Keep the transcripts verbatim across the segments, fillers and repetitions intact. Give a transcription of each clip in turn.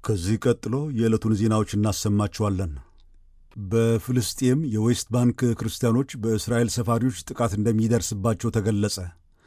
ከዚህ ቀጥሎ የዕለቱን ዜናዎች እናሰማችኋለን። በፍልስጤም የዌስት ባንክ ክርስቲያኖች በእስራኤል ሰፋሪዎች ጥቃት እንደሚደርስባቸው ተገለጸ።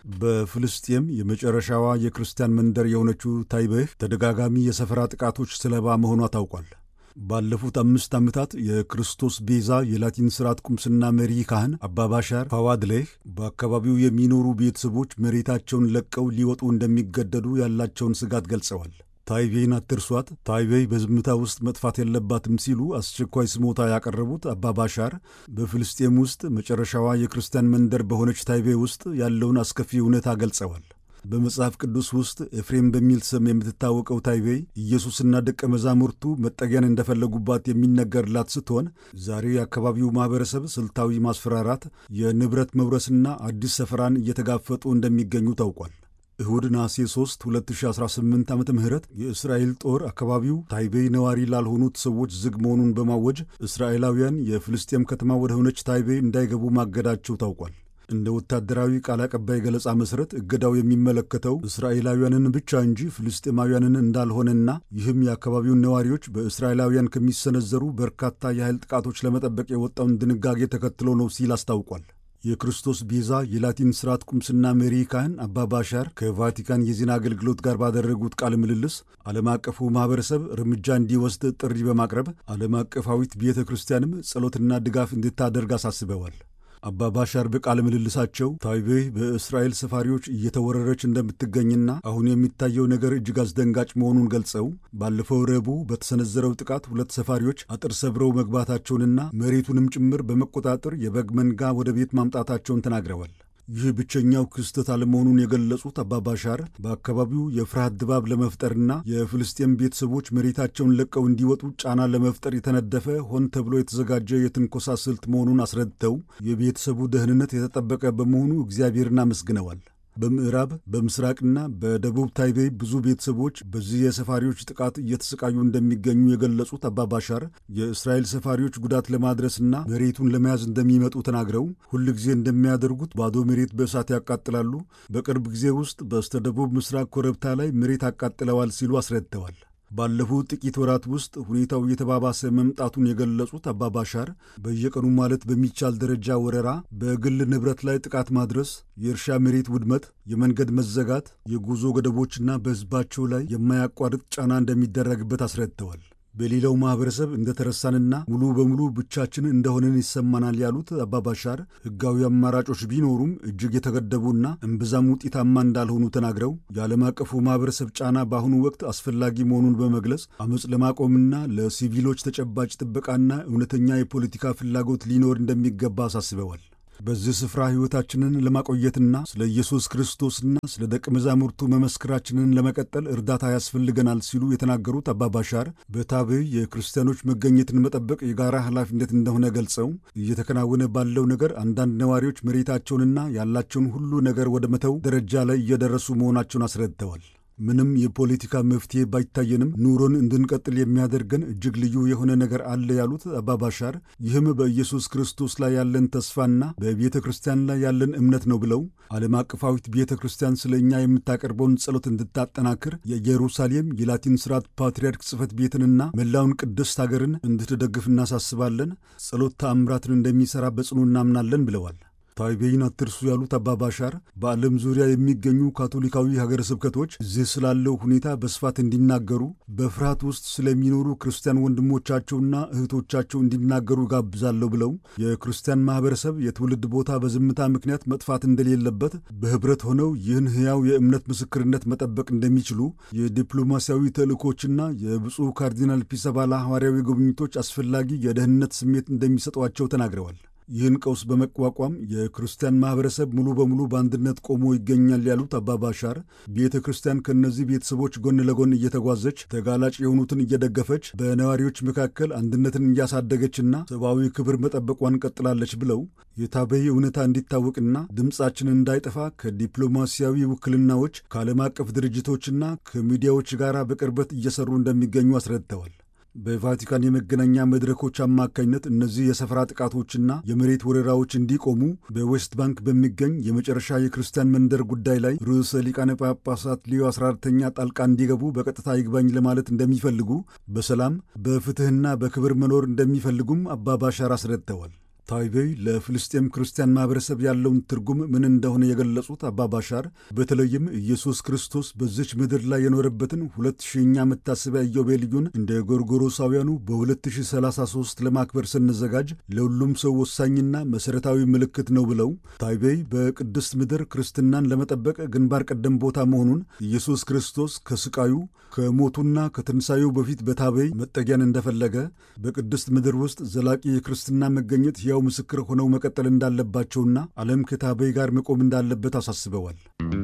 በፍልስጤም የመጨረሻዋ የክርስቲያን መንደር የሆነችው ታይቤህ ተደጋጋሚ የሰፈራ ጥቃቶች ሰለባ መሆኗ ታውቋል። ባለፉት አምስት ዓመታት የክርስቶስ ቤዛ የላቲን ሥርዓት ቁምስና መሪ ካህን አባ ባሻር ፋዋድሌህ በአካባቢው የሚኖሩ ቤተሰቦች መሬታቸውን ለቀው ሊወጡ እንደሚገደዱ ያላቸውን ስጋት ገልጸዋል። ታይቤይን አትርሷት፣ ታይቤይ በዝምታ ውስጥ መጥፋት የለባትም ሲሉ አስቸኳይ ስሞታ ያቀረቡት አባ ባሻር በፍልስጤም ውስጥ መጨረሻዋ የክርስቲያን መንደር በሆነች ታይቤይ ውስጥ ያለውን አስከፊ እውነታ ገልጸዋል። በመጽሐፍ ቅዱስ ውስጥ ኤፍሬም በሚል ስም የምትታወቀው ታይቤይ ኢየሱስና ደቀ መዛሙርቱ መጠጊያን እንደፈለጉባት የሚነገርላት ስትሆን ዛሬ የአካባቢው ማኅበረሰብ ስልታዊ ማስፈራራት፣ የንብረት መውረስና አዲስ ሰፈራን እየተጋፈጡ እንደሚገኙ ታውቋል። እሁድ ነሐሴ ሦስት ሁለት ሺህ አሥራ ስምንት ዓመተ ምህረት የእስራኤል ጦር አካባቢው ታይቤይ ነዋሪ ላልሆኑት ሰዎች ዝግ መሆኑን በማወጅ እስራኤላውያን የፍልስጤም ከተማ ወደ ሆነች ታይቤይ እንዳይገቡ ማገዳቸው ታውቋል። እንደ ወታደራዊ ቃል አቀባይ ገለጻ መሠረት እገዳው የሚመለከተው እስራኤላውያንን ብቻ እንጂ ፍልስጤማውያንን እንዳልሆነና ይህም የአካባቢውን ነዋሪዎች በእስራኤላውያን ከሚሰነዘሩ በርካታ የኃይል ጥቃቶች ለመጠበቅ የወጣውን ድንጋጌ ተከትሎ ነው ሲል አስታውቋል። የክርስቶስ ቤዛ የላቲን ሥርዓት ቁምስና መሪ ካህን አባ ባሻር ከቫቲካን የዜና አገልግሎት ጋር ባደረጉት ቃለ ምልልስ ዓለም አቀፉ ማኅበረሰብ እርምጃ እንዲወስድ ጥሪ በማቅረብ ዓለም አቀፋዊት ቤተ ክርስቲያንም ጸሎትና ድጋፍ እንድታደርግ አሳስበዋል። አባ ባሻር በቃለ ምልልሳቸው ታይቤይ በእስራኤል ሰፋሪዎች እየተወረረች እንደምትገኝና አሁን የሚታየው ነገር እጅግ አስደንጋጭ መሆኑን ገልጸው ባለፈው ረቡዕ በተሰነዘረው ጥቃት ሁለት ሰፋሪዎች አጥር ሰብረው መግባታቸውንና መሬቱንም ጭምር በመቆጣጠር የበግ መንጋ ወደ ቤት ማምጣታቸውን ተናግረዋል። ይህ ብቸኛው ክስተት አለመሆኑን የገለጹት አባ ባሻር በአካባቢው የፍርሃት ድባብ ለመፍጠርና የፍልስጤም ቤተሰቦች መሬታቸውን ለቀው እንዲወጡ ጫና ለመፍጠር የተነደፈ ሆን ተብሎ የተዘጋጀ የትንኮሳ ስልት መሆኑን አስረድተው የቤተሰቡ ደህንነት የተጠበቀ በመሆኑ እግዚአብሔርን አመስግነዋል። በምዕራብ በምስራቅና በደቡብ ታይቤይ ብዙ ቤተሰቦች በዚህ የሰፋሪዎች ጥቃት እየተሰቃዩ እንደሚገኙ የገለጹት አባ ባሻር የእስራኤል ሰፋሪዎች ጉዳት ለማድረስና መሬቱን ለመያዝ እንደሚመጡ ተናግረው ሁል ጊዜ እንደሚያደርጉት ባዶ መሬት በእሳት ያቃጥላሉ፣ በቅርብ ጊዜ ውስጥ በስተደቡብ ምስራቅ ኮረብታ ላይ መሬት አቃጥለዋል ሲሉ አስረድተዋል። ባለፉት ጥቂት ወራት ውስጥ ሁኔታው እየተባባሰ መምጣቱን የገለጹት አባ ባሻር በየቀኑ ማለት በሚቻል ደረጃ ወረራ፣ በግል ንብረት ላይ ጥቃት ማድረስ፣ የእርሻ መሬት ውድመት፣ የመንገድ መዘጋት፣ የጉዞ ገደቦችና በሕዝባቸው ላይ የማያቋርጥ ጫና እንደሚደረግበት አስረድተዋል። በሌላው ማኅበረሰብ እንደተረሳንና ሙሉ በሙሉ ብቻችን እንደሆነን ይሰማናል ያሉት አባ ባሻር ሕጋዊ አማራጮች ቢኖሩም እጅግ የተገደቡና እምብዛም ውጤታማ እንዳልሆኑ ተናግረው የዓለም አቀፉ ማኅበረሰብ ጫና በአሁኑ ወቅት አስፈላጊ መሆኑን በመግለጽ ዓመፅ ለማቆምና ለሲቪሎች ተጨባጭ ጥበቃና እውነተኛ የፖለቲካ ፍላጎት ሊኖር እንደሚገባ አሳስበዋል። በዚህ ስፍራ ሕይወታችንን ለማቆየትና ስለ ኢየሱስ ክርስቶስና ስለ ደቀ መዛሙርቱ መመስከራችንን ለመቀጠል እርዳታ ያስፈልገናል ሲሉ የተናገሩት አባ ባሻር በታቤይ የክርስቲያኖች መገኘትን መጠበቅ የጋራ ኃላፊነት እንደሆነ ገልጸው እየተከናወነ ባለው ነገር አንዳንድ ነዋሪዎች መሬታቸውንና ያላቸውን ሁሉ ነገር ወደ መተው ደረጃ ላይ እየደረሱ መሆናቸውን አስረድተዋል። ምንም የፖለቲካ መፍትሄ ባይታየንም ኑሮን እንድንቀጥል የሚያደርገን እጅግ ልዩ የሆነ ነገር አለ ያሉት አባ ባሻር ይህም በኢየሱስ ክርስቶስ ላይ ያለን ተስፋና በቤተ ክርስቲያን ላይ ያለን እምነት ነው ብለው ዓለም አቀፋዊት ቤተ ክርስቲያን ስለ እኛ የምታቀርበውን ጸሎት እንድታጠናክር የኢየሩሳሌም የላቲን ሥርዓት ፓትርያርክ ጽሕፈት ቤትንና መላውን ቅድስት አገርን እንድትደግፍ እናሳስባለን። ጸሎት ተአምራትን እንደሚሠራ በጽኑ እናምናለን ብለዋል። ታይቤይን አትርሱ ያሉት አባ ባሻር በዓለም ዙሪያ የሚገኙ ካቶሊካዊ ሀገረ ስብከቶች እዚህ ስላለው ሁኔታ በስፋት እንዲናገሩ፣ በፍርሃት ውስጥ ስለሚኖሩ ክርስቲያን ወንድሞቻቸውና እህቶቻቸው እንዲናገሩ ጋብዛለሁ ብለው የክርስቲያን ማኅበረሰብ የትውልድ ቦታ በዝምታ ምክንያት መጥፋት እንደሌለበት፣ በኅብረት ሆነው ይህን ሕያው የእምነት ምስክርነት መጠበቅ እንደሚችሉ፣ የዲፕሎማሲያዊ ተልእኮችና የብፁዕ ካርዲናል ፒሳባላ ሐዋርያዊ ጉብኝቶች አስፈላጊ የደህንነት ስሜት እንደሚሰጧቸው ተናግረዋል። ይህን ቀውስ በመቋቋም የክርስቲያን ማኅበረሰብ ሙሉ በሙሉ በአንድነት ቆሞ ይገኛል ያሉት አባ ባሻር ቤተ ክርስቲያን ከእነዚህ ቤተሰቦች ጎን ለጎን እየተጓዘች ተጋላጭ የሆኑትን እየደገፈች በነዋሪዎች መካከል አንድነትን እያሳደገችና ሰብአዊ ክብር መጠበቋን ቀጥላለች ብለው የታቤይ እውነታ እንዲታወቅና ድምፃችን እንዳይጠፋ ከዲፕሎማሲያዊ ውክልናዎች ከዓለም አቀፍ ድርጅቶችና ከሚዲያዎች ጋር በቅርበት እየሰሩ እንደሚገኙ አስረድተዋል። በቫቲካን የመገናኛ መድረኮች አማካኝነት እነዚህ የሰፈራ ጥቃቶችና የመሬት ወረራዎች እንዲቆሙ በዌስት ባንክ በሚገኝ የመጨረሻ የክርስቲያን መንደር ጉዳይ ላይ ርዕሰ ሊቃነ ጳጳሳት ሊዮ አስራ አራተኛ ጣልቃ እንዲገቡ በቀጥታ ይግባኝ ለማለት እንደሚፈልጉ፣ በሰላም በፍትህና በክብር መኖር እንደሚፈልጉም አባ ባሻር አስረድተዋል። ታይቤይ ለፍልስጤም ክርስቲያን ማህበረሰብ ያለውን ትርጉም ምን እንደሆነ የገለጹት አባ ባሻር በተለይም ኢየሱስ ክርስቶስ በዚች ምድር ላይ የኖረበትን ሁለት ሺህኛ መታሰቢያ ኢዮቤልዩን እንደ ጎርጎሮሳውያኑ በ2033 ለማክበር ስንዘጋጅ ለሁሉም ሰው ወሳኝና መሠረታዊ ምልክት ነው ብለው ታይቤይ በቅድስት ምድር ክርስትናን ለመጠበቅ ግንባር ቀደም ቦታ መሆኑን፣ ኢየሱስ ክርስቶስ ከስቃዩ ከሞቱና ከትንሣኤው በፊት በታቤይ መጠጊያን እንደፈለገ፣ በቅድስት ምድር ውስጥ ዘላቂ የክርስትና መገኘት ያው ምስክር ሆነው መቀጠል እንዳለባቸውና ዓለም ከታቤይ ጋር መቆም እንዳለበት አሳስበዋል።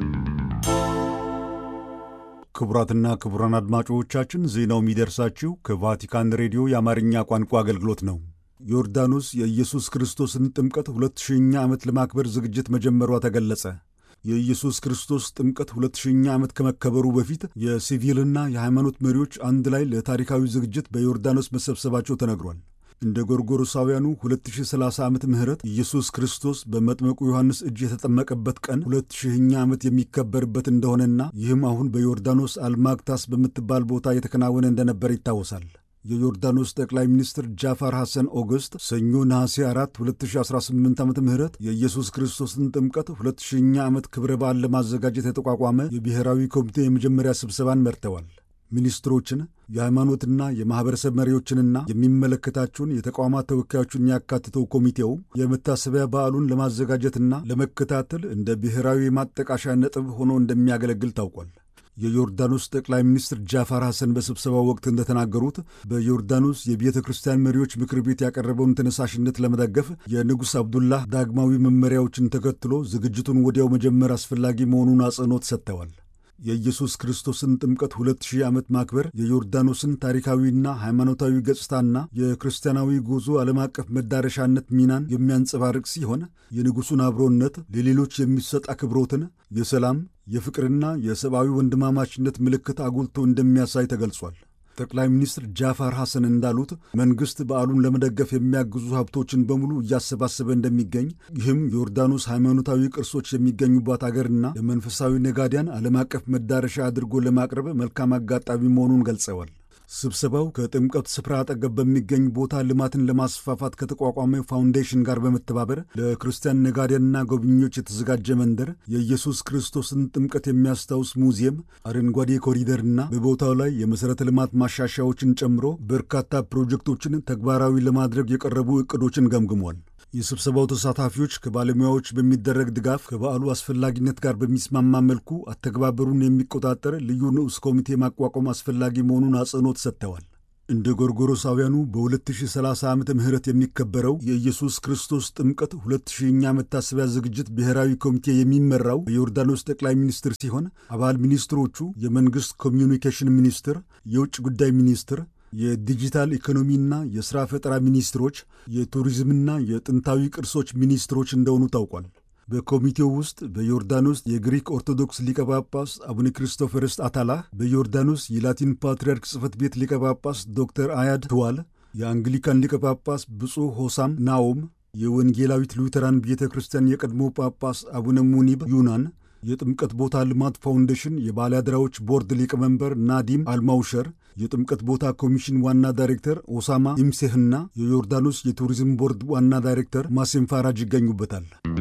ክቡራትና ክቡራን አድማጮቻችን ዜናው የሚደርሳችሁ ከቫቲካን ሬዲዮ የአማርኛ ቋንቋ አገልግሎት ነው። ዮርዳኖስ የኢየሱስ ክርስቶስን ጥምቀት ሁለት ሺህኛ ዓመት ለማክበር ዝግጅት መጀመሯ ተገለጸ። የኢየሱስ ክርስቶስ ጥምቀት ሁለት ሺህኛ ዓመት ከመከበሩ በፊት የሲቪልና የሃይማኖት መሪዎች አንድ ላይ ለታሪካዊ ዝግጅት በዮርዳኖስ መሰብሰባቸው ተነግሯል። እንደ ጎርጎሮሳውያኑ ሁለት ሺህ ሰላሳ ዓመተ ምህረት ኢየሱስ ክርስቶስ በመጥመቁ ዮሐንስ እጅ የተጠመቀበት ቀን ሁለት ሺህኛ ዓመት የሚከበርበት እንደሆነና ይህም አሁን በዮርዳኖስ አልማግታስ በምትባል ቦታ የተከናወነ እንደነበር ይታወሳል። የዮርዳኖስ ጠቅላይ ሚኒስትር ጃፋር ሐሰን ኦገስት ሰኞ ነሐሴ አራት ሁለት ሺህ አስራ ስምንት ዓመተ ምህረት የኢየሱስ ክርስቶስን ጥምቀት ሁለት ሺህኛ ዓመት ክብረ በዓል ለማዘጋጀት የተቋቋመ የብሔራዊ ኮሚቴ የመጀመሪያ ስብሰባን መርተዋል። ሚኒስትሮችን፣ የሃይማኖትና የማኅበረሰብ መሪዎችንና የሚመለከታቸውን የተቋማት ተወካዮችን ያካትተው ኮሚቴው የመታሰቢያ በዓሉን ለማዘጋጀትና ለመከታተል እንደ ብሔራዊ ማጠቃሻ ነጥብ ሆኖ እንደሚያገለግል ታውቋል። የዮርዳኖስ ጠቅላይ ሚኒስትር ጃፋር ሐሰን በስብሰባው ወቅት እንደተናገሩት በዮርዳኖስ የቤተ ክርስቲያን መሪዎች ምክር ቤት ያቀረበውን ተነሳሽነት ለመደገፍ የንጉሥ አብዱላህ ዳግማዊ መመሪያዎችን ተከትሎ ዝግጅቱን ወዲያው መጀመር አስፈላጊ መሆኑን አጽንኦት ሰጥተዋል። የኢየሱስ ክርስቶስን ጥምቀት ሁለት ሺህ ዓመት ማክበር የዮርዳኖስን ታሪካዊና ሃይማኖታዊ ገጽታና የክርስቲያናዊ ጉዞ ዓለም አቀፍ መዳረሻነት ሚናን የሚያንጸባርቅ ሲሆን የንጉሡን አብሮነት፣ ለሌሎች የሚሰጥ አክብሮትን፣ የሰላም የፍቅርና የሰብአዊ ወንድማማችነት ምልክት አጉልቶ እንደሚያሳይ ተገልጿል። ጠቅላይ ሚኒስትር ጃፋር ሐሰን እንዳሉት መንግሥት በዓሉን ለመደገፍ የሚያግዙ ሀብቶችን በሙሉ እያሰባሰበ እንደሚገኝ፣ ይህም ዮርዳኖስ ሃይማኖታዊ ቅርሶች የሚገኙባት አገርና ለመንፈሳዊ ነጋዴያን ዓለም አቀፍ መዳረሻ አድርጎ ለማቅረብ መልካም አጋጣሚ መሆኑን ገልጸዋል። ስብሰባው ከጥምቀት ስፍራ አጠገብ በሚገኝ ቦታ ልማትን ለማስፋፋት ከተቋቋመ ፋውንዴሽን ጋር በመተባበር ለክርስቲያን ነጋዴያንና ጎብኚዎች የተዘጋጀ መንደር፣ የኢየሱስ ክርስቶስን ጥምቀት የሚያስታውስ ሙዚየም፣ አረንጓዴ ኮሪደርና በቦታው ላይ የመሠረተ ልማት ማሻሻያዎችን ጨምሮ በርካታ ፕሮጀክቶችን ተግባራዊ ለማድረግ የቀረቡ ዕቅዶችን ገምግሟል። የስብሰባው ተሳታፊዎች ከባለሙያዎች በሚደረግ ድጋፍ ከበዓሉ አስፈላጊነት ጋር በሚስማማ መልኩ አተገባበሩን የሚቆጣጠር ልዩ ንዑስ ኮሚቴ ማቋቋም አስፈላጊ መሆኑን አጽንኦት ሰጥተዋል። እንደ ጎርጎሮሳውያኑ በ2030 ዓመተ ምህረት የሚከበረው የኢየሱስ ክርስቶስ ጥምቀት ሁለት ሺህኛ መታሰቢያ ዝግጅት ብሔራዊ ኮሚቴ የሚመራው በዮርዳኖስ ጠቅላይ ሚኒስትር ሲሆን አባል ሚኒስትሮቹ የመንግሥት ኮሚዩኒኬሽን ሚኒስትር፣ የውጭ ጉዳይ ሚኒስትር፣ የዲጂታል ኢኮኖሚና የሥራ ፈጠራ ሚኒስትሮች፣ የቱሪዝምና የጥንታዊ ቅርሶች ሚኒስትሮች እንደሆኑ ታውቋል። በኮሚቴው ውስጥ በዮርዳኖስ የግሪክ ኦርቶዶክስ ሊቀ ጳጳስ አቡነ ክርስቶፈርስ አታላህ፣ በዮርዳኖስ የላቲን ፓትርያርክ ጽሕፈት ቤት ሊቀ ጳጳስ ዶክተር አያድ ትዋል፣ የአንግሊካን ሊቀ ጳጳስ ብፁዕ ሆሳም ናኦም፣ የወንጌላዊት ሉተራን ቤተ ክርስቲያን የቀድሞ ጳጳስ አቡነ ሙኒብ ዩናን፣ የጥምቀት ቦታ ልማት ፋውንዴሽን የባለአደራዎች ቦርድ ሊቀመንበር ናዲም አልማውሸር፣ የጥምቀት ቦታ ኮሚሽን ዋና ዳይሬክተር ኦሳማ ኢምሴህና የዮርዳኖስ የቱሪዝም ቦርድ ዋና ዳይሬክተር ማሴም ፋራጅ ይገኙበታል።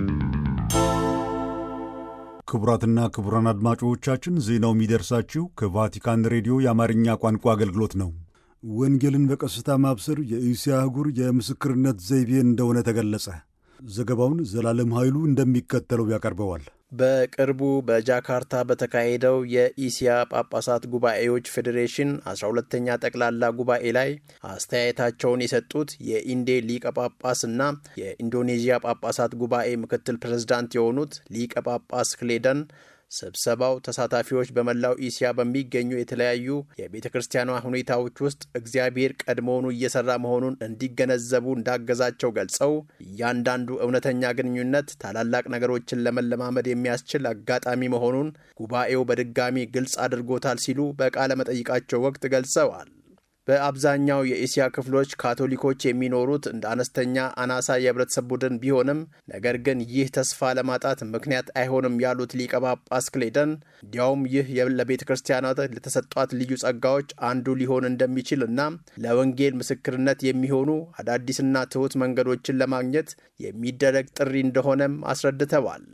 ክቡራትና ክቡራን አድማጮቻችን ዜናው የሚደርሳችሁ ከቫቲካን ሬዲዮ የአማርኛ ቋንቋ አገልግሎት ነው። ወንጌልን በቀስታ ማብሰር የእስያ አህጉር የምስክርነት ዘይቤ እንደሆነ ተገለጸ። ዘገባውን ዘላለም ኃይሉ እንደሚከተለው ያቀርበዋል። በቅርቡ በጃካርታ በተካሄደው የኢሲያ ጳጳሳት ጉባኤዎች ፌዴሬሽን አስራ ሁለተኛ ጠቅላላ ጉባኤ ላይ አስተያየታቸውን የሰጡት የኢንዴ ሊቀ ጳጳስ እና የኢንዶኔዥያ ጳጳሳት ጉባኤ ምክትል ፕሬዝዳንት የሆኑት ሊቀ ጳጳስ ክሌደን ስብሰባው ተሳታፊዎች በመላው ኢሲያ በሚገኙ የተለያዩ የቤተ ክርስቲያኗ ሁኔታዎች ውስጥ እግዚአብሔር ቀድሞውኑ እየሰራ መሆኑን እንዲገነዘቡ እንዳገዛቸው ገልጸው እያንዳንዱ እውነተኛ ግንኙነት ታላላቅ ነገሮችን ለመለማመድ የሚያስችል አጋጣሚ መሆኑን ጉባኤው በድጋሚ ግልጽ አድርጎታል ሲሉ በቃለ መጠይቃቸው ወቅት ገልጸዋል። በአብዛኛው የእስያ ክፍሎች ካቶሊኮች የሚኖሩት እንደ አነስተኛ አናሳ የህብረተሰብ ቡድን ቢሆንም ነገር ግን ይህ ተስፋ ለማጣት ምክንያት አይሆንም ያሉት ሊቀ ጳጳስ ክሌደን እንዲያውም ይህ ለቤተ ክርስቲያናት ለተሰጧት ልዩ ጸጋዎች አንዱ ሊሆን እንደሚችል እና ለወንጌል ምስክርነት የሚሆኑ አዳዲስና ትሑት መንገዶችን ለማግኘት የሚደረግ ጥሪ እንደሆነም አስረድተዋል።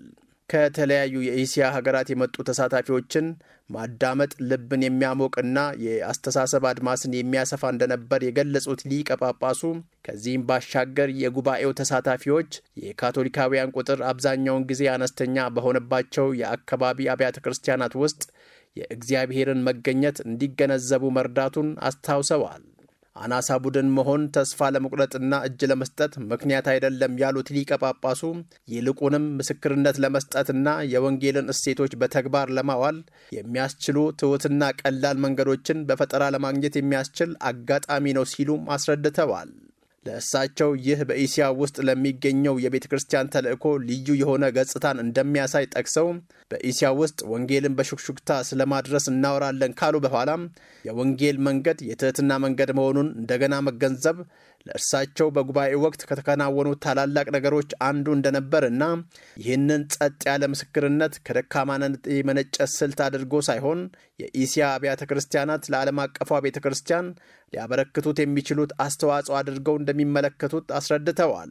ከተለያዩ የእስያ ሀገራት የመጡ ተሳታፊዎችን ማዳመጥ ልብን የሚያሞቅና የአስተሳሰብ አድማስን የሚያሰፋ እንደነበር የገለጹት ሊቀ ጳጳሱ ከዚህም ባሻገር የጉባኤው ተሳታፊዎች የካቶሊካውያን ቁጥር አብዛኛውን ጊዜ አነስተኛ በሆነባቸው የአካባቢ አብያተ ክርስቲያናት ውስጥ የእግዚአብሔርን መገኘት እንዲገነዘቡ መርዳቱን አስታውሰዋል። አናሳ ቡድን መሆን ተስፋ ለመቁረጥና እጅ ለመስጠት ምክንያት አይደለም ያሉት ሊቀ ጳጳሱ ይልቁንም ምስክርነት ለመስጠትና የወንጌልን እሴቶች በተግባር ለማዋል የሚያስችሉ ትሑትና ቀላል መንገዶችን በፈጠራ ለማግኘት የሚያስችል አጋጣሚ ነው ሲሉም አስረድተዋል። ለእሳቸው ይህ በእስያ ውስጥ ለሚገኘው የቤተ ክርስቲያን ተልእኮ ልዩ የሆነ ገጽታን እንደሚያሳይ ጠቅሰው በእስያ ውስጥ ወንጌልን በሹክሹክታ ስለማድረስ እናወራለን ካሉ በኋላም የወንጌል መንገድ የትህትና መንገድ መሆኑን እንደገና መገንዘብ ለእርሳቸው በጉባኤ ወቅት ከተከናወኑ ታላላቅ ነገሮች አንዱ እንደነበርና ይህንን ጸጥ ያለ ምስክርነት ከደካማነት የመነጨ ስልት አድርጎ ሳይሆን የእስያ አብያተ ክርስቲያናት ለዓለም አቀፏ ቤተ ክርስቲያን ሊያበረክቱት የሚችሉት አስተዋጽኦ አድርገው እንደሚመለከቱት አስረድተዋል።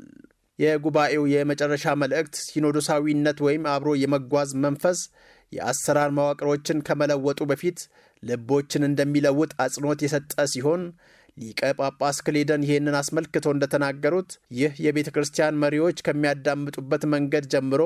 የጉባኤው የመጨረሻ መልእክት ሲኖዶሳዊነት ወይም አብሮ የመጓዝ መንፈስ የአሰራር መዋቅሮችን ከመለወጡ በፊት ልቦችን እንደሚለውጥ አጽንኦት የሰጠ ሲሆን ሊቀ ጳጳስ ክሌደን ይህንን አስመልክቶ እንደተናገሩት ይህ የቤተ ክርስቲያን መሪዎች ከሚያዳምጡበት መንገድ ጀምሮ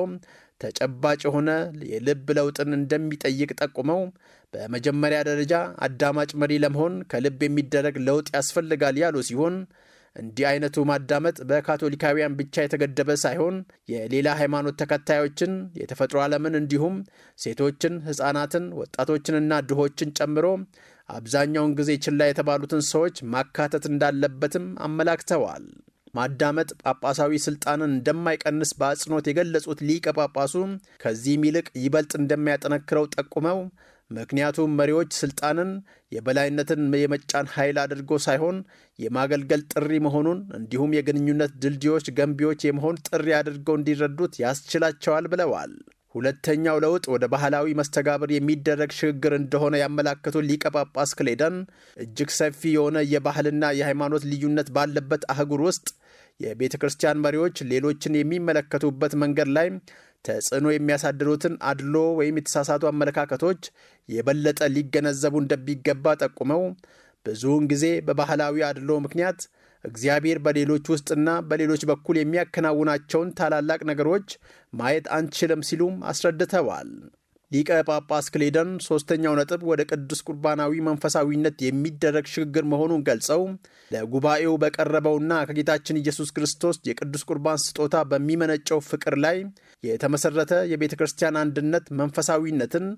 ተጨባጭ የሆነ የልብ ለውጥን እንደሚጠይቅ ጠቁመው በመጀመሪያ ደረጃ አዳማጭ መሪ ለመሆን ከልብ የሚደረግ ለውጥ ያስፈልጋል ያሉ ሲሆን እንዲህ አይነቱ ማዳመጥ በካቶሊካውያን ብቻ የተገደበ ሳይሆን የሌላ ሃይማኖት ተከታዮችን፣ የተፈጥሮ ዓለምን እንዲሁም ሴቶችን፣ ሕፃናትን፣ ወጣቶችንና ድሆችን ጨምሮ አብዛኛውን ጊዜ ችላ የተባሉትን ሰዎች ማካተት እንዳለበትም አመላክተዋል። ማዳመጥ ጳጳሳዊ ስልጣንን እንደማይቀንስ በአጽንኦት የገለጹት ሊቀ ጳጳሱ ከዚህም ይልቅ ይበልጥ እንደሚያጠነክረው ጠቁመው ምክንያቱም መሪዎች ስልጣንን የበላይነትን የመጫን ኃይል አድርጎ ሳይሆን የማገልገል ጥሪ መሆኑን እንዲሁም የግንኙነት ድልድዮች ገንቢዎች የመሆን ጥሪ አድርገው እንዲረዱት ያስችላቸዋል ብለዋል። ሁለተኛው ለውጥ ወደ ባህላዊ መስተጋብር የሚደረግ ሽግግር እንደሆነ ያመላከቱት ሊቀ ጳጳስ ክሌደን እጅግ ሰፊ የሆነ የባህልና የሃይማኖት ልዩነት ባለበት አህጉር ውስጥ የቤተ ክርስቲያን መሪዎች ሌሎችን የሚመለከቱበት መንገድ ላይ ተጽዕኖ የሚያሳድሩትን አድሎ ወይም የተሳሳቱ አመለካከቶች የበለጠ ሊገነዘቡ እንደሚገባ ጠቁመው ብዙውን ጊዜ በባህላዊ አድሎ ምክንያት እግዚአብሔር በሌሎች ውስጥና በሌሎች በኩል የሚያከናውናቸውን ታላላቅ ነገሮች ማየት አንችልም ሲሉም አስረድተዋል። ሊቀ ጳጳስ ክሌደን ሶስተኛው ነጥብ ወደ ቅዱስ ቁርባናዊ መንፈሳዊነት የሚደረግ ሽግግር መሆኑን ገልጸው ለጉባኤው በቀረበውና ከጌታችን ኢየሱስ ክርስቶስ የቅዱስ ቁርባን ስጦታ በሚመነጨው ፍቅር ላይ የተመሰረተ የቤተ ክርስቲያን አንድነት መንፈሳዊነትን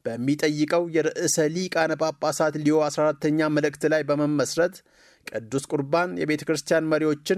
በሚጠይቀው የርዕሰ ሊቃነ ጳጳሳት ሊዮ አስራ አራተኛ መልእክት ላይ በመመስረት ቅዱስ ቁርባን የቤተ ክርስቲያን መሪዎችን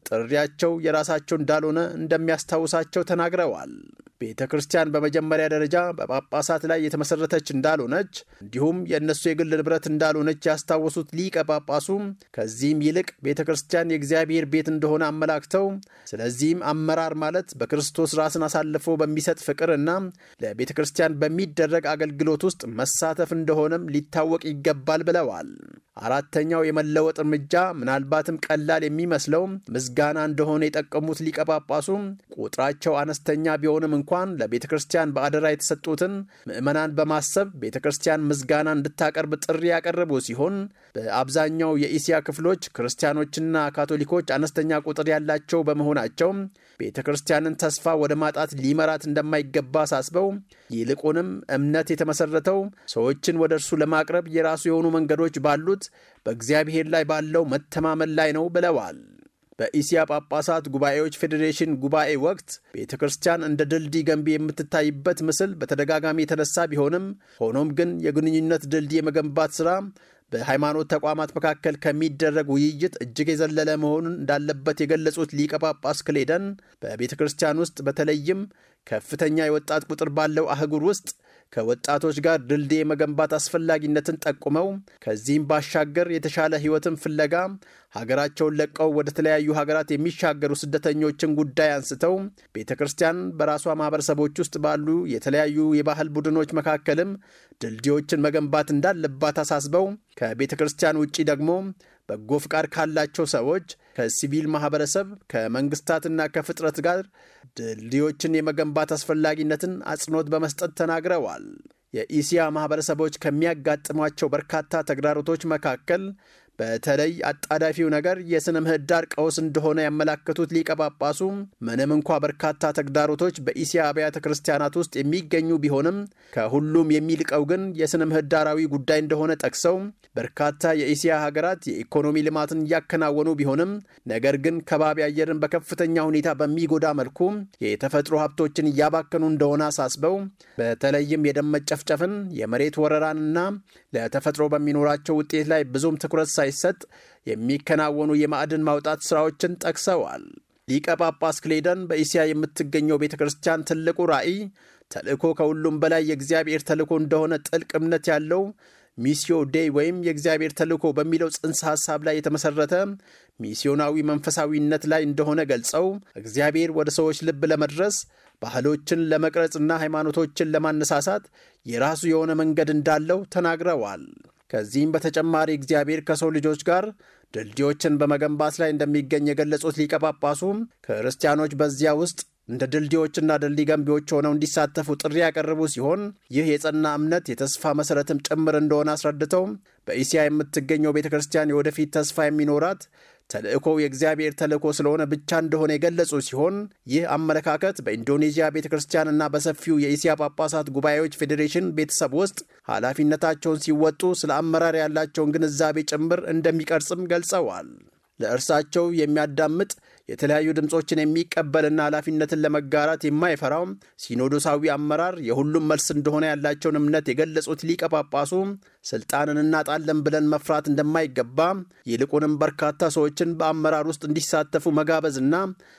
ጥሪያቸው የራሳቸው እንዳልሆነ እንደሚያስታውሳቸው ተናግረዋል። ቤተ ክርስቲያን በመጀመሪያ ደረጃ በጳጳሳት ላይ የተመሰረተች እንዳልሆነች እንዲሁም የእነሱ የግል ንብረት እንዳልሆነች ያስታወሱት ሊቀ ጳጳሱ ከዚህም ይልቅ ቤተ ክርስቲያን የእግዚአብሔር ቤት እንደሆነ አመላክተው ስለዚህም አመራር ማለት በክርስቶስ ራስን አሳልፎ በሚሰጥ ፍቅርና ለቤተ ክርስቲያን በሚደረግ አገልግሎት ውስጥ መሳተፍ እንደሆነም ሊታወቅ ይገባል ብለዋል። አራተኛው የመለወጥ እርምጃ ምናልባትም ቀላል የሚመስለው ምስጋና እንደሆነ የጠቀሙት ሊቀ ጳጳሱ ቁጥራቸው አነስተኛ ቢሆንም እንኳን ለቤተ ክርስቲያን በአደራ የተሰጡትን ምዕመናን በማሰብ ቤተ ክርስቲያን ምስጋና እንድታቀርብ ጥሪ ያቀረቡ ሲሆን በአብዛኛው የእስያ ክፍሎች ክርስቲያኖችና ካቶሊኮች አነስተኛ ቁጥር ያላቸው በመሆናቸው ቤተ ክርስቲያንን ተስፋ ወደ ማጣት ሊመራት እንደማይገባ አሳስበው ይልቁንም እምነት የተመሰረተው ሰዎችን ወደ እርሱ ለማቅረብ የራሱ የሆኑ መንገዶች ባሉት በእግዚአብሔር ላይ ባለው መተማመን ላይ ነው ብለዋል። በእስያ ጳጳሳት ጉባኤዎች ፌዴሬሽን ጉባኤ ወቅት ቤተ ክርስቲያን እንደ ድልድይ ገንቢ የምትታይበት ምስል በተደጋጋሚ የተነሳ ቢሆንም ሆኖም ግን የግንኙነት ድልድይ የመገንባት ሥራ በሃይማኖት ተቋማት መካከል ከሚደረግ ውይይት እጅግ የዘለለ መሆኑን እንዳለበት የገለጹት ሊቀ ጳጳስ ክሌደን በቤተ ክርስቲያን ውስጥ በተለይም ከፍተኛ የወጣት ቁጥር ባለው አህጉር ውስጥ ከወጣቶች ጋር ድልድይ መገንባት አስፈላጊነትን ጠቁመው ከዚህም ባሻገር የተሻለ ሕይወትን ፍለጋ ሀገራቸውን ለቀው ወደ ተለያዩ ሀገራት የሚሻገሩ ስደተኞችን ጉዳይ አንስተው ቤተ ክርስቲያን በራሷ ማህበረሰቦች ውስጥ ባሉ የተለያዩ የባህል ቡድኖች መካከልም ድልድዮችን መገንባት እንዳለባት አሳስበው ከቤተ ክርስቲያን ውጪ ደግሞ በጎ ፍቃድ ካላቸው ሰዎች፣ ከሲቪል ማህበረሰብ፣ ከመንግስታትና ከፍጥረት ጋር ድልድዮችን የመገንባት አስፈላጊነትን አጽንኦት በመስጠት ተናግረዋል። የኢሲያ ማህበረሰቦች ከሚያጋጥሟቸው በርካታ ተግዳሮቶች መካከል በተለይ አጣዳፊው ነገር የሥነ ምህዳር ቀውስ እንደሆነ ያመላከቱት ሊቀ ጳጳሱ ምንም እንኳ በርካታ ተግዳሮቶች በኢሲያ አብያተ ክርስቲያናት ውስጥ የሚገኙ ቢሆንም ከሁሉም የሚልቀው ግን የሥነ ምህዳራዊ ጉዳይ እንደሆነ ጠቅሰው በርካታ የኢሲያ ሀገራት የኢኮኖሚ ልማትን እያከናወኑ ቢሆንም ነገር ግን ከባቢ አየርን በከፍተኛ ሁኔታ በሚጎዳ መልኩ የተፈጥሮ ሀብቶችን እያባከኑ እንደሆነ አሳስበው በተለይም የደም መጨፍጨፍን፣ የመሬት ወረራንና ለተፈጥሮ በሚኖራቸው ውጤት ላይ ብዙም ትኩረት ሳይሰጥ የሚከናወኑ የማዕድን ማውጣት ሥራዎችን ጠቅሰዋል። ሊቀ ጳጳስ ክሌደን በኢሲያ የምትገኘው ቤተ ክርስቲያን ትልቁ ራዕይ ተልእኮ ከሁሉም በላይ የእግዚአብሔር ተልእኮ እንደሆነ ጥልቅ እምነት ያለው ሚስዮ ዴይ ወይም የእግዚአብሔር ተልእኮ በሚለው ጽንሰ ሐሳብ ላይ የተመሠረተ ሚስዮናዊ መንፈሳዊነት ላይ እንደሆነ ገልጸው እግዚአብሔር ወደ ሰዎች ልብ ለመድረስ ባህሎችን ለመቅረጽና ሃይማኖቶችን ለማነሳሳት የራሱ የሆነ መንገድ እንዳለው ተናግረዋል። ከዚህም በተጨማሪ እግዚአብሔር ከሰው ልጆች ጋር ድልድዮችን በመገንባት ላይ እንደሚገኝ የገለጹት ሊቀ ጳጳሱ ክርስቲያኖች በዚያ ውስጥ እንደ ድልድዮችና ድልድይ ገንቢዎች ሆነው እንዲሳተፉ ጥሪ ያቀረቡ ሲሆን ይህ የጸና እምነት የተስፋ መሠረትም ጭምር እንደሆነ አስረድተው በኢሲያ የምትገኘው ቤተ ክርስቲያን የወደፊት ተስፋ የሚኖራት ተልእኮው የእግዚአብሔር ተልእኮ ስለሆነ ብቻ እንደሆነ የገለጹ ሲሆን ይህ አመለካከት በኢንዶኔዥያ ቤተ ክርስቲያንና በሰፊው የኢሲያ ጳጳሳት ጉባኤዎች ፌዴሬሽን ቤተሰብ ውስጥ ኃላፊነታቸውን ሲወጡ ስለ አመራር ያላቸውን ግንዛቤ ጭምር እንደሚቀርጽም ገልጸዋል። ለእርሳቸው የሚያዳምጥ የተለያዩ ድምፆችን የሚቀበልና ኃላፊነትን ለመጋራት የማይፈራው ሲኖዶሳዊ አመራር የሁሉም መልስ እንደሆነ ያላቸውን እምነት የገለጹት ሊቀ ጳጳሱ ስልጣንን እናጣለን ብለን መፍራት እንደማይገባ ይልቁንም በርካታ ሰዎችን በአመራር ውስጥ እንዲሳተፉ መጋበዝና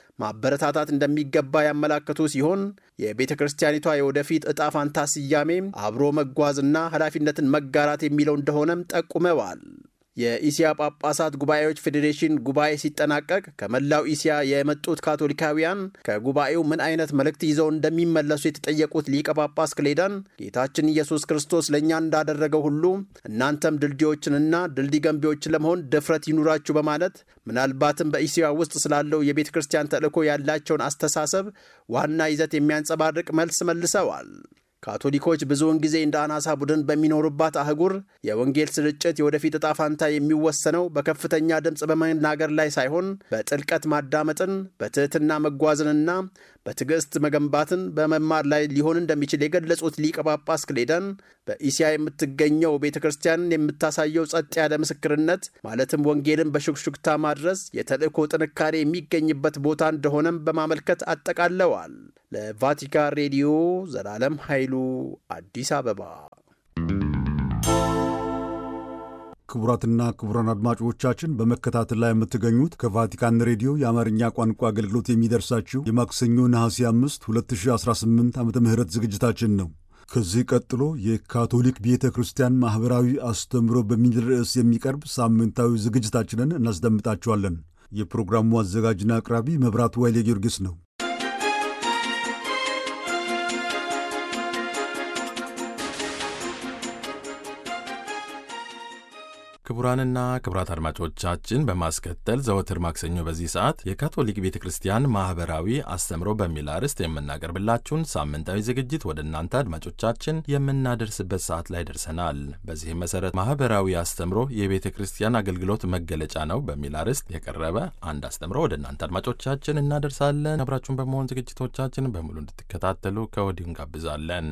ማበረታታት እንደሚገባ ያመላከቱ ሲሆን የቤተ ክርስቲያኒቷ የወደፊት ዕጣ ፋንታ ስያሜ አብሮ መጓዝና ኃላፊነትን መጋራት የሚለው እንደሆነም ጠቁመዋል። የኢሲያ ጳጳሳት ጉባኤዎች ፌዴሬሽን ጉባኤ ሲጠናቀቅ ከመላው ኢሲያ የመጡት ካቶሊካውያን ከጉባኤው ምን አይነት መልእክት ይዘው እንደሚመለሱ የተጠየቁት ሊቀ ጳጳስ ክሌደን ጌታችን ኢየሱስ ክርስቶስ ለእኛ እንዳደረገው ሁሉ እናንተም ድልድዮችንና ድልድይ ገንቢዎችን ለመሆን ድፍረት ይኑራችሁ በማለት ምናልባትም በኢሲያ ውስጥ ስላለው የቤተ ክርስቲያን ተልእኮ ያላቸውን አስተሳሰብ ዋና ይዘት የሚያንጸባርቅ መልስ መልሰዋል። ካቶሊኮች ብዙውን ጊዜ እንደ አናሳ ቡድን በሚኖሩባት አህጉር የወንጌል ስርጭት የወደፊት ዕጣ ፋንታ የሚወሰነው በከፍተኛ ድምፅ በመናገር ላይ ሳይሆን በጥልቀት ማዳመጥን፣ በትህትና መጓዝንና በትዕግስት መገንባትን በመማር ላይ ሊሆን እንደሚችል የገለጹት ሊቀ ጳጳስ ክሌደን በኢሲያ የምትገኘው ቤተ ክርስቲያን የምታሳየው ጸጥ ያለ ምስክርነት ማለትም ወንጌልን በሹክሹክታ ማድረስ የተልእኮ ጥንካሬ የሚገኝበት ቦታ እንደሆነም በማመልከት አጠቃለዋል። ለቫቲካን ሬዲዮ ዘላለም ኃይሉ አዲስ አበባ። ክቡራትና ክቡራን አድማጮቻችን በመከታተል ላይ የምትገኙት ከቫቲካን ሬዲዮ የአማርኛ ቋንቋ አገልግሎት የሚደርሳችሁ የማክሰኞ ነሐሴ አምስት ሁለት ሺህ አስራ ስምንት ዓመተ ምህረት ዝግጅታችን ነው። ከዚህ ቀጥሎ የካቶሊክ ቤተ ክርስቲያን ማኅበራዊ አስተምህሮ በሚል ርዕስ የሚቀርብ ሳምንታዊ ዝግጅታችንን እናስደምጣችኋለን። የፕሮግራሙ አዘጋጅና አቅራቢ መብራቱ ኃይሌ ጊዮርጊስ ነው። ክቡራንና ክቡራት አድማጮቻችን በማስከተል ዘወትር ማክሰኞ በዚህ ሰዓት የካቶሊክ ቤተ ክርስቲያን ማኅበራዊ አስተምሮ በሚል አርዕስት የምናቀርብላችሁን ሳምንታዊ ዝግጅት ወደ እናንተ አድማጮቻችን የምናደርስበት ሰዓት ላይ ደርሰናል። በዚህም መሠረት ማኅበራዊ አስተምሮ የቤተ ክርስቲያን አገልግሎት መገለጫ ነው በሚል አርዕስት የቀረበ አንድ አስተምሮ ወደ እናንተ አድማጮቻችን እናደርሳለን። አብራችሁን በመሆን ዝግጅቶቻችን በሙሉ እንድትከታተሉ ከወዲሁ እንጋብዛለን።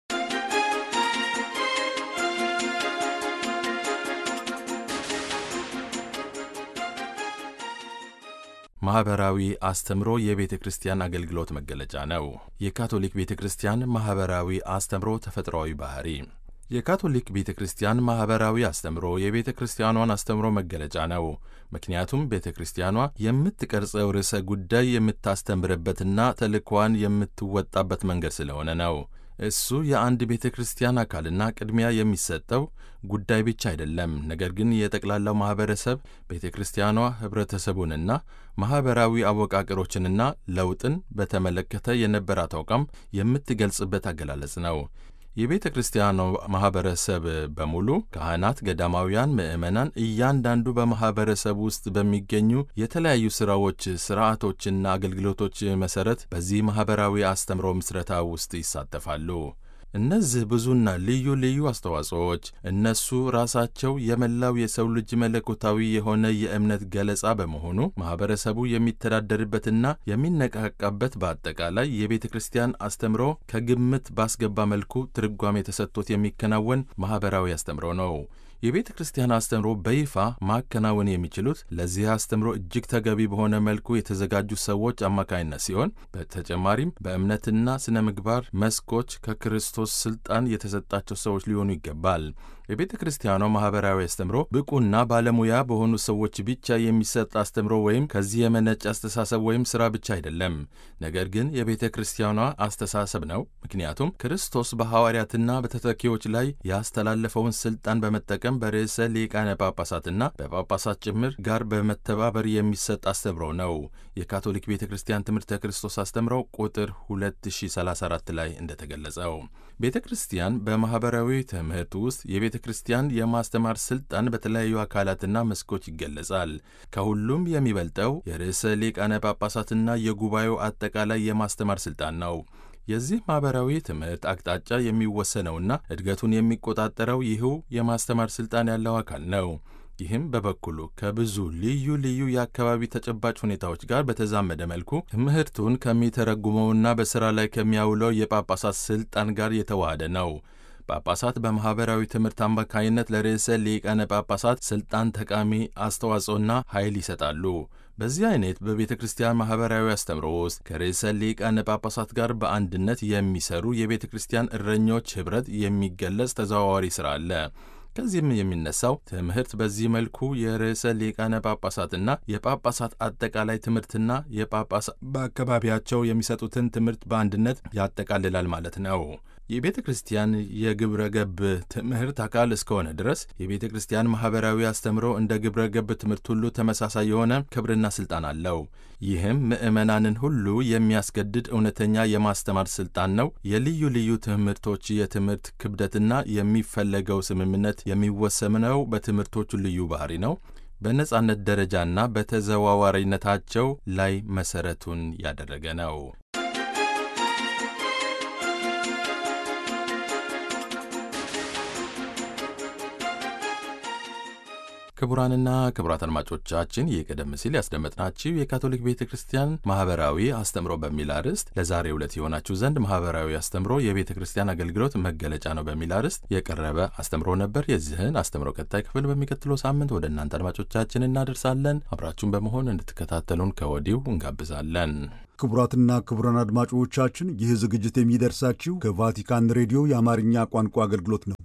ማኅበራዊ አስተምሮ የቤተ ክርስቲያን አገልግሎት መገለጫ ነው። የካቶሊክ ቤተ ክርስቲያን ማኅበራዊ አስተምሮ ተፈጥሯዊ ባህሪ። የካቶሊክ ቤተ ክርስቲያን ማኅበራዊ አስተምሮ የቤተ ክርስቲያኗን አስተምሮ መገለጫ ነው። ምክንያቱም ቤተ ክርስቲያኗ የምትቀርጸው ርዕሰ ጉዳይ የምታስተምርበትና ተልእኳን የምትወጣበት መንገድ ስለሆነ ነው። እሱ የአንድ ቤተ ክርስቲያን አካልና ቅድሚያ የሚሰጠው ጉዳይ ብቻ አይደለም። ነገር ግን የጠቅላላው ማኅበረሰብ ቤተ ክርስቲያኗ ኅብረተሰቡንና ማኅበራዊ አወቃቀሮችንና ለውጥን በተመለከተ የነበራት አቋም የምትገልጽበት አገላለጽ ነው። የቤተ ክርስቲያኗ ማኅበረሰብ በሙሉ ካህናት፣ ገዳማውያን፣ ምዕመናን እያንዳንዱ በማኅበረሰብ ውስጥ በሚገኙ የተለያዩ ሥራዎች፣ ሥርዓቶችና አገልግሎቶች መሠረት በዚህ ማኅበራዊ አስተምሮ ምስረታ ውስጥ ይሳተፋሉ። እነዚህ ብዙና ልዩ ልዩ አስተዋጽኦዎች እነሱ ራሳቸው የመላው የሰው ልጅ መለኮታዊ የሆነ የእምነት ገለጻ በመሆኑ ማኅበረሰቡ የሚተዳደርበትና የሚነቃቃበት በአጠቃላይ የቤተ ክርስቲያን አስተምሮ ከግምት ባስገባ መልኩ ትርጓሜ ተሰጥቶት የሚከናወን ማኅበራዊ አስተምሮ ነው። የቤተ ክርስቲያን አስተምሮ በይፋ ማከናወን የሚችሉት ለዚህ አስተምሮ እጅግ ተገቢ በሆነ መልኩ የተዘጋጁ ሰዎች አማካይነት ሲሆን በተጨማሪም በእምነትና ስነ ምግባር መስኮች ከክርስቶስ ሥልጣን የተሰጣቸው ሰዎች ሊሆኑ ይገባል። የቤተ ክርስቲያኗ ማኅበራዊ አስተምሮ ብቁና ባለሙያ በሆኑ ሰዎች ብቻ የሚሰጥ አስተምሮ ወይም ከዚህ የመነጨ አስተሳሰብ ወይም ሥራ ብቻ አይደለም። ነገር ግን የቤተ ክርስቲያኗ አስተሳሰብ ነው። ምክንያቱም ክርስቶስ በሐዋርያትና በተተኪዎች ላይ ያስተላለፈውን ሥልጣን በመጠቀም በርዕሰ ሊቃነ ጳጳሳትና በጳጳሳት ጭምር ጋር በመተባበር የሚሰጥ አስተምሮ ነው። የካቶሊክ ቤተ ክርስቲያን ትምህርተ ክርስቶስ አስተምሮ ቁጥር ሁለት ሺህ ሰላሳ አራት ላይ እንደተገለጸው ቤተ ክርስቲያን በማኅበራዊ ትምህርት ውስጥ የቤተ ክርስቲያን የማስተማር ሥልጣን በተለያዩ አካላትና መስኮች ይገለጻል። ከሁሉም የሚበልጠው የርዕሰ ሊቃነ ጳጳሳትና የጉባኤው አጠቃላይ የማስተማር ሥልጣን ነው። የዚህ ማኅበራዊ ትምህርት አቅጣጫ የሚወሰነውና እድገቱን የሚቆጣጠረው ይህው የማስተማር ሥልጣን ያለው አካል ነው። ይህም በበኩሉ ከብዙ ልዩ ልዩ የአካባቢ ተጨባጭ ሁኔታዎች ጋር በተዛመደ መልኩ ትምህርቱን ከሚተረጉመውና በሥራ ላይ ከሚያውለው የጳጳሳት ሥልጣን ጋር የተዋሃደ ነው። ጳጳሳት በማኅበራዊ ትምህርት አማካይነት ለርዕሰ ሊቃነ ጳጳሳት ሥልጣን ጠቃሚ አስተዋጽኦና ኃይል ይሰጣሉ። በዚህ አይነት በቤተ ክርስቲያን ማኅበራዊ አስተምሮ ውስጥ ከርዕሰ ሊቃነ ጳጳሳት ጋር በአንድነት የሚሰሩ የቤተ ክርስቲያን እረኞች ኅብረት የሚገለጽ ተዘዋዋሪ ሥራ አለ። ከዚህም የሚነሳው ትምህርት በዚህ መልኩ የርዕሰ ሊቃነ ጳጳሳትና የጳጳሳት አጠቃላይ ትምህርትና የጳጳሳት በአካባቢያቸው የሚሰጡትን ትምህርት በአንድነት ያጠቃልላል ማለት ነው። የቤተ ክርስቲያን የግብረ ገብ ትምህርት አካል እስከሆነ ድረስ የቤተ ክርስቲያን ማኅበራዊ አስተምሮ እንደ ግብረ ገብ ትምህርት ሁሉ ተመሳሳይ የሆነ ክብርና ሥልጣን አለው። ይህም ምዕመናንን ሁሉ የሚያስገድድ እውነተኛ የማስተማር ሥልጣን ነው። የልዩ ልዩ ትምህርቶች የትምህርት ክብደትና የሚፈለገው ስምምነት የሚወሰነው በትምህርቶቹ ልዩ ባሕሪ ነው። በነጻነት ደረጃና በተዘዋዋሪነታቸው ላይ መሠረቱን ያደረገ ነው። ክቡራንና ክቡራት አድማጮቻችን ይህ ቀደም ሲል ያስደመጥናችሁ የካቶሊክ ቤተ ክርስቲያን ማኅበራዊ አስተምሮ በሚል አርዕስት ለዛሬ ዕለት የሆናችሁ ዘንድ ማኅበራዊ አስተምሮ የቤተ ክርስቲያን አገልግሎት መገለጫ ነው በሚል አርዕስት የቀረበ አስተምሮ ነበር። የዚህን አስተምሮ ቀጣይ ክፍል በሚቀጥለው ሳምንት ወደ እናንተ አድማጮቻችን እናደርሳለን። አብራችሁን በመሆን እንድትከታተሉን ከወዲሁ እንጋብዛለን። ክቡራትና ክቡራን አድማጮቻችን ይህ ዝግጅት የሚደርሳችሁ ከቫቲካን ሬዲዮ የአማርኛ ቋንቋ አገልግሎት ነው።